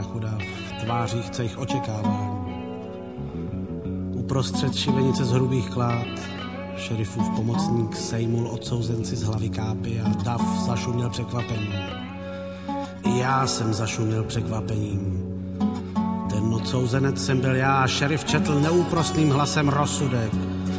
chuda v tvářích cejch očekávání. Uprostřed šibenice z hrubých klád šerifův pomocník sejmul odsouzenci z hlavy kápy a dav zašuměl překvapením. I já jsem zašuměl překvapením. Ten odsouzenec jsem byl já a šerif četl neúprosným hlasem rozsudek.